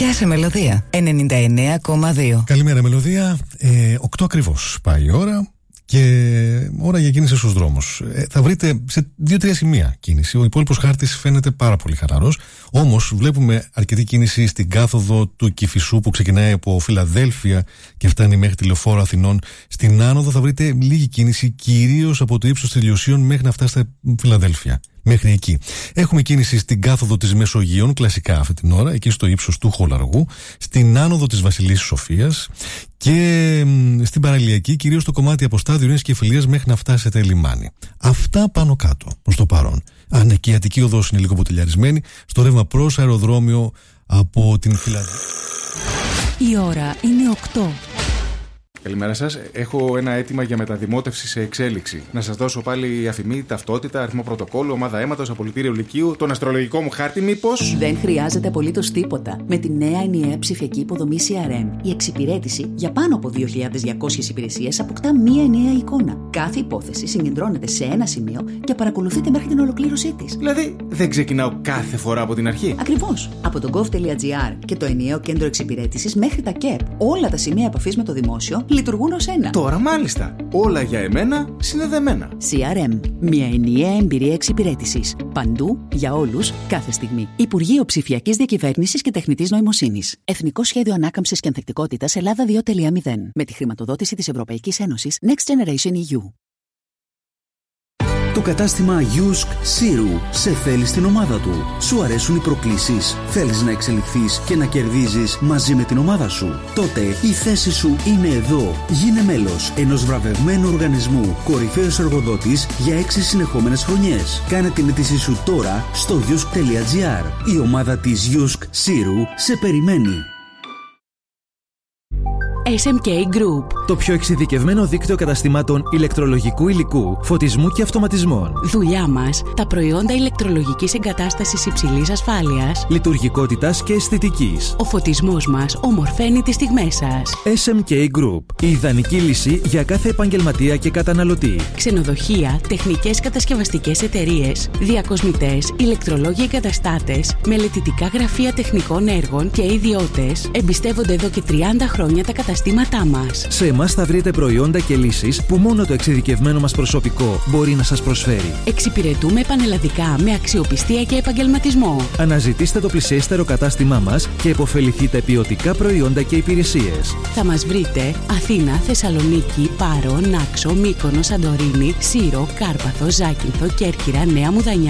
Γεια σε Μελωδία 99,2. Καλημέρα Μελωδία. 8 ακριβώς πάει η ώρα. Και ώρα για κίνηση στους δρόμους. Θα βρείτε σε 2-3 σημεία κίνηση. Ο υπόλοιπος χάρτης φαίνεται πάρα πολύ χαλαρός. Όμως βλέπουμε αρκετή κίνηση στην κάθοδο του Κηφισού που ξεκινάει από Φιλαδέλφια και φτάνει μέχρι τη Λεωφόρο Αθηνών. Στην άνοδο θα βρείτε λίγη κίνηση, κυρίως από το ύψος της Ηλιοσίων μέχρι να φτάσετε Φιλαδέλφια. Μέχρι εκεί. Έχουμε κίνηση στην κάθοδο της Μεσογείων, κλασικά αυτή την ώρα, εκεί στο ύψος του Χολαργού, στην άνοδο της Βασιλής Σοφίας και στην παραλιακή, κυρίως στο κομμάτι από Στάδιο Ειρήνης και Φιλίας μέχρι να φτάσετε λιμάνι. Αυτά πάνω κάτω προς το παρόν. Αν και η Αττική Οδός είναι λίγο ποτηλιαρισμένη, στο ρεύμα προς αεροδρόμιο από την Φιλαδέλφια. Η ώρα είναι 8. Καλημέρα σας. Έχω ένα αίτημα για μεταδημότευση σε εξέλιξη. Να σας δώσω πάλι αφημί, ταυτότητα, αριθμό πρωτοκόλλου, ομάδα αίματος, απολυτήριο λυκείου, τον αστρολογικό μου χάρτη, μήπως? Δεν χρειάζεται απολύτως τίποτα. Με τη νέα ενιαία ψηφιακή υποδομή CRM, η εξυπηρέτηση για πάνω από 2.200 υπηρεσίες αποκτά μία ενιαία εικόνα. Κάθε υπόθεση συγκεντρώνεται σε ένα σημείο και παρακολουθείται μέχρι την ολοκλήρωσή της. Δηλαδή, δεν ξεκινάω κάθε φορά από την αρχή. Ακριβώς. Από το gov.gr και το ενιαίο κέντρο εξυπηρέτησης μέχρι τα ΚΕΠ, όλα τα σημεία επαφής με το δημόσιο λειτουργούν ως ένα. Τώρα μάλιστα. Όλα για εμένα συνδεδεμένα. CRM. Μια ενιαία εμπειρία εξυπηρέτησης. Παντού, για όλους, κάθε στιγμή. Υπουργείο Ψηφιακής Διακυβέρνησης και Τεχνητής Νοημοσύνης. Εθνικό Σχέδιο Ανάκαμψης και Ανθεκτικότητας Ελλάδα 2.0. Με τη χρηματοδότηση της Ευρωπαϊκής Ένωσης Next Generation EU. Το κατάστημα Yusk Siru σε θέλει στην ομάδα του. Σου αρέσουν οι προκλήσεις? Θέλεις να εξελιχθείς και να κερδίζεις μαζί με την ομάδα σου? Τότε η θέση σου είναι εδώ. Γίνε μέλος ενός βραβευμένου οργανισμού, κορυφαίος εργοδότης για 6 συνεχόμενες χρονιές. Κάνε την αίτησή σου τώρα στο yusk.gr. Η ομάδα της Yusk Siru σε περιμένει. SMK Group. Το πιο εξειδικευμένο δίκτυο καταστημάτων ηλεκτρολογικού υλικού, φωτισμού και αυτοματισμών. Δουλειά μας, τα προϊόντα ηλεκτρολογικής εγκατάστασης υψηλής ασφάλειας, λειτουργικότητας και αισθητικής. Ο φωτισμός μας ομορφαίνει τις στιγμές σας. SMK Group. Η ιδανική λύση για κάθε επαγγελματία και καταναλωτή. Ξενοδοχεία, τεχνικές κατασκευαστικές εταιρείες, διακοσμητές, ηλεκτρολόγοι εγκαταστάτες, μελετητικά γραφεία τεχνικών έργων και ιδιώτες εμπιστεύονται εδώ και 30 χρόνια τα καταστήματά μας. Σε εμάς θα βρείτε προϊόντα και λύσεις που μόνο το εξειδικευμένο μας προσωπικό μπορεί να σας προσφέρει. Εξυπηρετούμε πανελλαδικά με αξιοπιστία και επαγγελματισμό. Αναζητήστε το πλησιέστερο κατάστημά μας και επωφεληθείτε ποιοτικά προϊόντα και υπηρεσίες. Θα μας βρείτε Αθήνα, Θεσσαλονίκη, Πάρο, Νάξο, Μύκονο, Σαντορίνη, Σύρο, Κάρπαθο, Ζάκυνθο, Κέρκυρα, Νέα Μουδανιά,